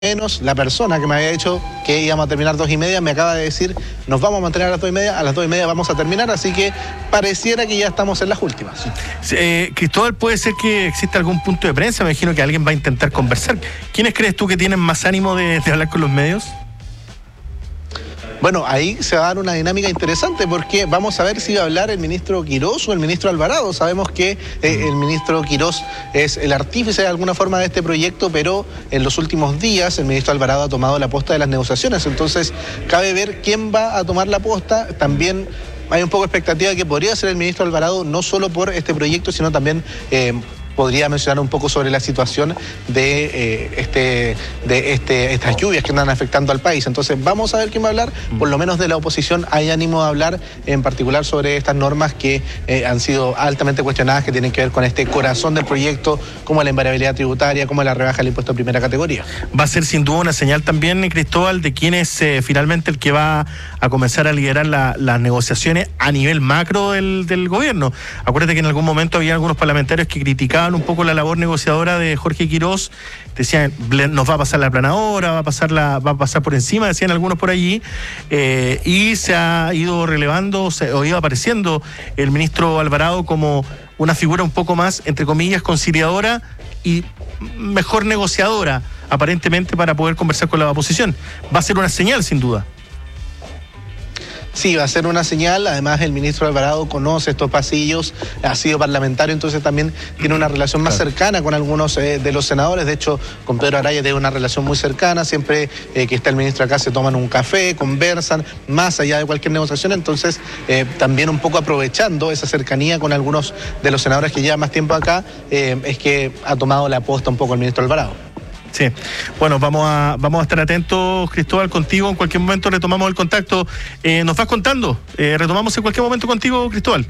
menos la persona que me había dicho que íbamos a terminar 2:30 me acaba de decir nos vamos a mantener a las 2:30, a las 2:30 vamos a terminar, así que pareciera que ya estamos en las últimas. Cristóbal, puede ser que exista algún punto de prensa, me imagino que alguien va a intentar conversar. ¿Quiénes crees tú que tienen más ánimo de hablar con los medios? Bueno, ahí se va a dar una dinámica interesante porque vamos a ver si va a hablar el ministro Quirós o el ministro Alvarado. Sabemos que el ministro Quirós es el artífice de alguna forma de este proyecto, pero en los últimos días el ministro Alvarado ha tomado la posta de las negociaciones. Entonces, cabe ver quién va a tomar la posta. También hay un poco de expectativa de que podría ser el ministro Alvarado, no solo por este proyecto, sino también podría mencionar un poco sobre la situación de estas lluvias que andan afectando al país. Entonces vamos a ver quién va a hablar. Por lo menos de la oposición hay ánimo de hablar, en particular sobre estas normas que han sido altamente cuestionadas, que tienen que ver con este corazón del proyecto, como la invariabilidad tributaria, como la rebaja del impuesto de primera categoría. Va a ser sin duda una señal también, Cristóbal, de quién es finalmente el que va a comenzar a liderar las negociaciones a nivel macro del gobierno. Acuérdate que en algún momento había algunos parlamentarios que criticaban un poco la labor negociadora de Jorge Quirós, decían nos va a pasar la planadora, va a pasar por encima, decían algunos por allí, y se ha ido relevando, o ido apareciendo el ministro Alvarado como una figura un poco más, entre comillas, conciliadora y mejor negociadora, aparentemente, para poder conversar con la oposición. Va a ser una señal, sin duda. Sí, va a ser una señal. Además, el ministro Alvarado conoce estos pasillos, ha sido parlamentario, entonces también tiene una relación más cercana con algunos de los senadores. De hecho, con Pedro Araya tiene una relación muy cercana. Siempre que está el ministro acá se toman un café, conversan, más allá de cualquier negociación. Entonces, también un poco aprovechando esa cercanía con algunos de los senadores que llevan más tiempo acá, es que ha tomado la posta un poco el ministro Alvarado. Sí, bueno, vamos a estar atentos, Cristóbal, contigo. En cualquier momento retomamos el contacto. Nos vas contando, retomamos en cualquier momento contigo, Cristóbal.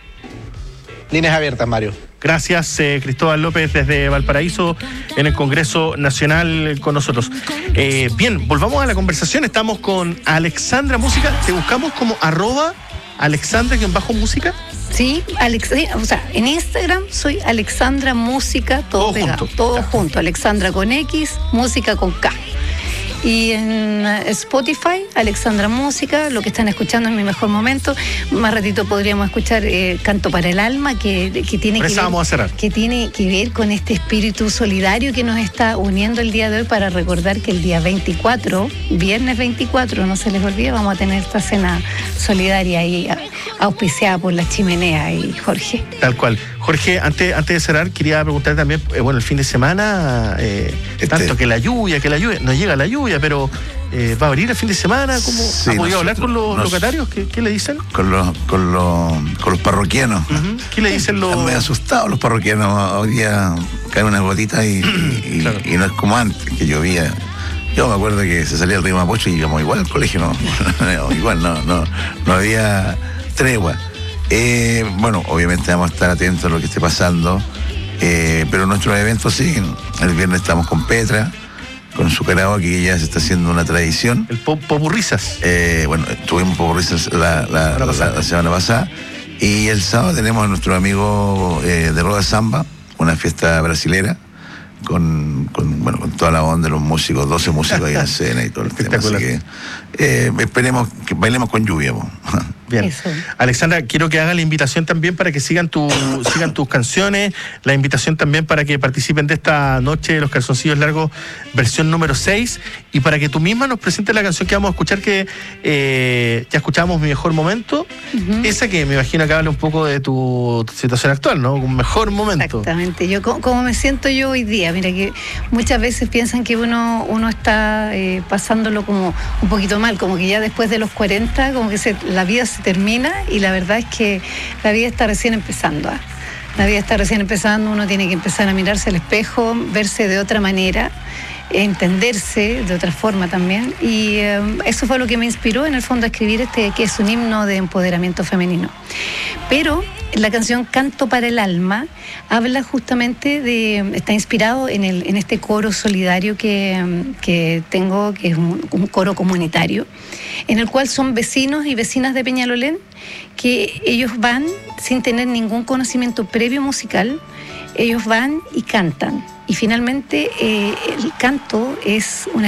Líneas abiertas, Mario. Gracias, Cristóbal López, desde Valparaíso, en el Congreso Nacional con nosotros. Bien, volvamos a la conversación. Estamos con Alexandra Música. Te buscamos como @Alexandra_música. Sí, o sea, en Instagram soy Alexandra Música, todo pegado, todo junto, Alexandra con X, Música con K. Y en Spotify, Alexandra Música, lo que están escuchando en mi mejor momento. Más ratito podríamos escuchar Canto para el Alma, que tiene que ver con este espíritu solidario que nos está uniendo el día de hoy, para recordar que el día 24, viernes 24, no se les olvide, vamos a tener esta cena solidaria ahí, auspiciada por La Chimenea y Jorge. Tal cual. Jorge, antes de cerrar, quería preguntar también, el fin de semana, tanto que la lluvia, no llega la lluvia, pero ¿va a abrir el fin de semana? ¿Cómo ha podido hablar con los locatarios? ¿Qué le dicen? Con los parroquianos. Uh-huh. ¿Qué le dicen los...? Están muy asustados los parroquianos. Hoy día caen unas gotitas claro. Y no es como antes, que llovía. Yo me acuerdo que se salía el río Mapocho y íbamos igual al colegio, igual no había tregua. Bueno, obviamente vamos a estar atentos a lo que esté pasando, pero nuestros eventos siguen. El viernes estamos con Petra, con su karaoke, que ya se está haciendo una tradición. El Popurrisas. Bueno, tuvimos Popurrisas la semana pasada, y el sábado tenemos a nuestro amigo de Roda Samba, una fiesta brasilera, con toda la onda de los músicos, 12 músicos ahí en escena y todo el tema. Así que esperemos que bailemos con lluvia. Bien. Eso. Alexandra, quiero que haga la invitación también para que sigan tus canciones, la invitación también para que participen de esta noche de los calzoncillos largos, versión número 6, y para que tú misma nos presentes la canción que vamos a escuchar, que ya escuchábamos, Mi Mejor Momento, esa que me imagino que habla un poco de tu situación actual, ¿no? Un mejor momento. Exactamente, yo como me siento yo hoy día, mira que muchas veces piensan que uno está pasándolo como un poquito mal, como que ya después de los 40, como que la vida se termina, y la verdad es que la vida está recién empezando. La vida está recién empezando, uno tiene que empezar a mirarse al espejo, verse de otra manera, entenderse de otra forma también, y eso fue lo que me inspiró en el fondo a escribir que es un himno de empoderamiento femenino. Pero la canción Canto para el Alma habla justamente está inspirado en este coro solidario que tengo, que es un coro comunitario, en el cual son vecinos y vecinas de Peñalolén, que ellos van sin tener ningún conocimiento previo musical, ellos van y cantan. Y finalmente el canto es una